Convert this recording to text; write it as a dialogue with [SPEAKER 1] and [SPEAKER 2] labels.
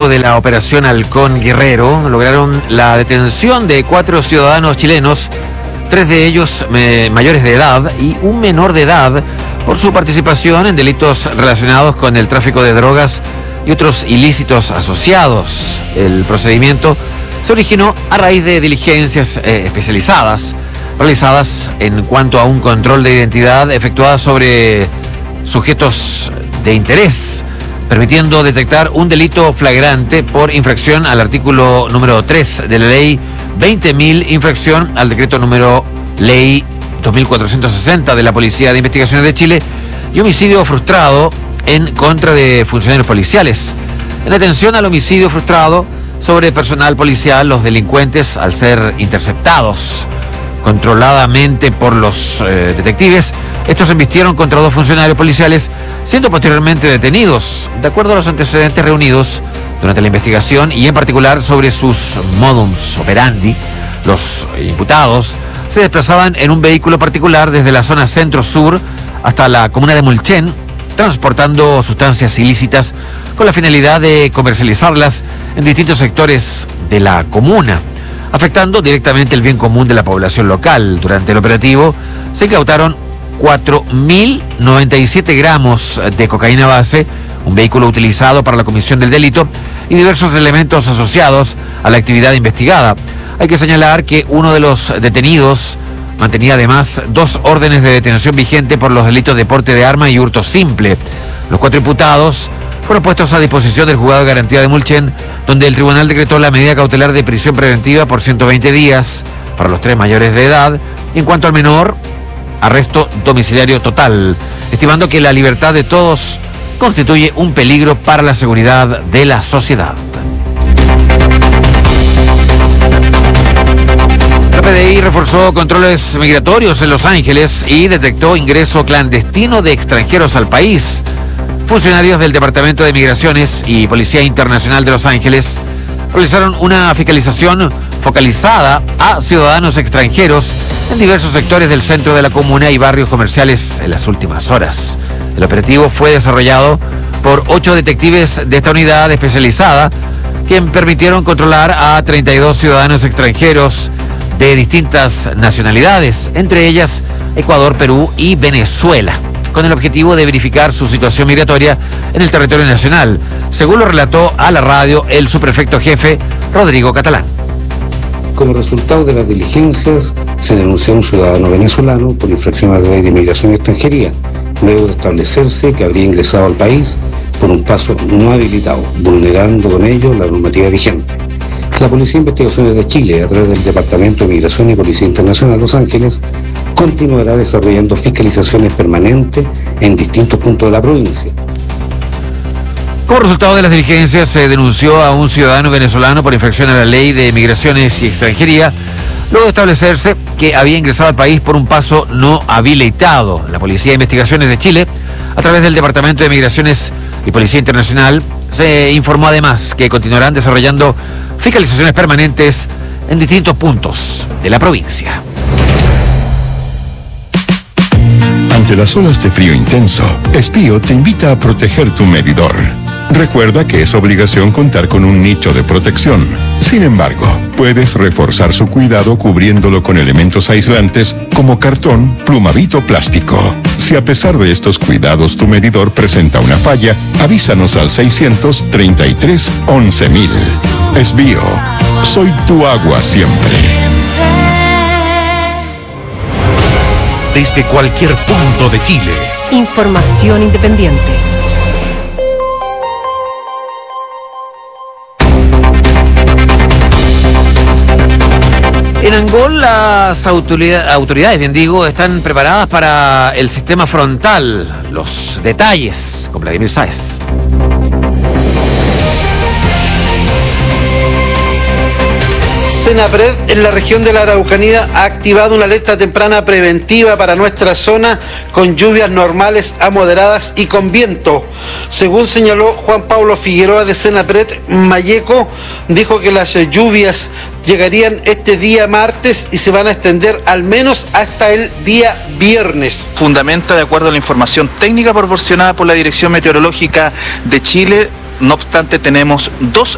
[SPEAKER 1] marco de la Operación Halcón Guerrero, lograron la detención de 4 ciudadanos chilenos, 3 de ellos mayores de edad y un menor de edad, por su participación en delitos relacionados con el tráfico de drogas y otros ilícitos asociados. El procedimiento se originó a raíz de diligencias especializadas realizadas en cuanto a un control de identidad efectuada sobre sujetos de interés, permitiendo detectar un delito flagrante por infracción al artículo número 3 de la ley 20.000, infracción al decreto número ley 2460 de la Policía de Investigaciones de Chile y homicidio frustrado en contra de funcionarios policiales. En atención al homicidio frustrado sobre personal policial, los delincuentes, al ser interceptados controladamente por los detectives, estos embistieron contra 2 funcionarios policiales, siendo posteriormente detenidos, de acuerdo a los antecedentes reunidos durante la investigación y en particular sobre sus modus operandi. Los imputados se desplazaban en un vehículo particular desde la zona centro-sur hasta la comuna de Mulchen, transportando sustancias ilícitas con la finalidad de comercializarlas en distintos sectores de la comuna, afectando directamente el bien común de la población local. Durante el operativo se incautaron 4.097 gramos de cocaína base, un vehículo utilizado para la comisión del delito y diversos elementos asociados a la actividad investigada. Hay que señalar que uno de los detenidos mantenía además 2 órdenes de detención vigente por los delitos de porte de arma y hurto simple. Los 4 imputados fueron puestos a disposición del juzgado de garantía de Mulchen, donde el tribunal decretó la medida cautelar de prisión preventiva por 120 días para los 3 mayores de edad y en cuanto al menor, arresto domiciliario total, estimando que la libertad de todos constituye un peligro para la seguridad de la sociedad. La PDI reforzó controles migratorios en Los Ángeles y detectó ingreso clandestino de extranjeros al país. Funcionarios del Departamento de Migraciones y Policía Internacional de Los Ángeles realizaron una fiscalización focalizada a ciudadanos extranjeros en diversos sectores del centro de la comuna y barrios comerciales en las últimas horas. El operativo fue desarrollado por 8 detectives de esta unidad especializada, que permitieron controlar a 32 ciudadanos extranjeros de distintas nacionalidades, entre ellas Ecuador, Perú y Venezuela, con el objetivo de verificar su situación migratoria en el territorio nacional, según lo relató a la radio el subprefecto jefe Rodrigo Catalán.
[SPEAKER 2] Como resultado de las diligencias, se denunció a un ciudadano venezolano por infracción a la ley de inmigración y extranjería, luego de establecerse que habría ingresado al país por un paso no habilitado, vulnerando con ello la normativa vigente. La Policía de Investigaciones de Chile, a través del Departamento de Migración y Policía Internacional Los Ángeles, continuará desarrollando fiscalizaciones permanentes en distintos puntos de la provincia.
[SPEAKER 1] Como resultado de las diligencias, se denunció a un ciudadano venezolano por infracción a la ley de migraciones y extranjería, luego de establecerse que había ingresado al país por un paso no habilitado. La Policía de Investigaciones de Chile, a través del Departamento de Migraciones y Policía Internacional, se informó además que continuarán desarrollando fiscalizaciones permanentes en distintos puntos de la provincia.
[SPEAKER 3] Ante las olas de frío intenso, Espío te invita a proteger tu medidor. Recuerda que es obligación contar con un nicho de protección. Sin embargo, puedes reforzar su cuidado cubriéndolo con elementos aislantes como cartón, plumavit o plástico. Si a pesar de estos cuidados tu medidor presenta una falla, avísanos al 633 11.000. Espío, soy tu agua siempre.
[SPEAKER 4] Desde cualquier punto de Chile.
[SPEAKER 5] Información independiente.
[SPEAKER 1] En Angol, las autoridades, están preparadas para el sistema frontal. Los detalles con Vladimir Sáez.
[SPEAKER 6] Senapred en la región de la Araucanía ha activado una alerta temprana preventiva para nuestra zona con lluvias normales a moderadas y con viento. Según señaló Juan Pablo Figueroa de Senapred, Mayeco dijo que las lluvias llegarían este día martes y se van a extender al menos hasta el día viernes.
[SPEAKER 7] Fundamenta de acuerdo a la información técnica proporcionada por la Dirección Meteorológica de Chile. No obstante, tenemos 2